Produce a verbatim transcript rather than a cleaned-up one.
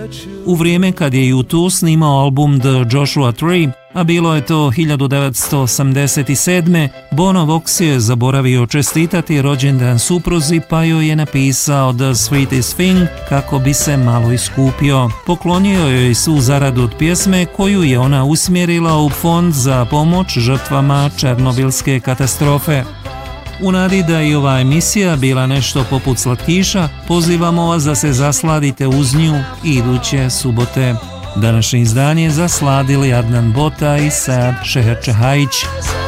U vrijeme kad je U dva snimao album The Joshua Tree, a bilo je to hiljadu devetsto osamdeset sedme. Bono Vox je zaboravio čestitati rođendan supruzi pa joj je napisao The Sweetest Thing kako bi se malo iskupio. Poklonio joj svu zaradu od pjesme koju je ona usmjerila u fond za pomoć žrtvama Černobilske katastrofe. U nadi da i ova emisija bila nešto poput slatkiša, pozivamo vas da se zasladite uz nju iduće subote. Današnje izdanje zasladili Adnan Bota i Sad Šeherčehajić.